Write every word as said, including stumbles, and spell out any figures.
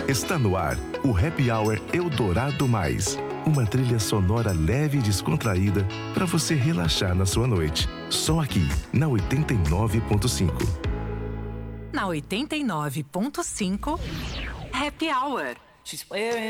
Está no ar o Happy Hour Eldorado Mais. Uma trilha sonora leve e descontraída para você relaxar na sua noite. Só aqui, na oitenta e nove ponto cinco. Na oitenta e nove ponto cinco, Happy Hour. She's wearing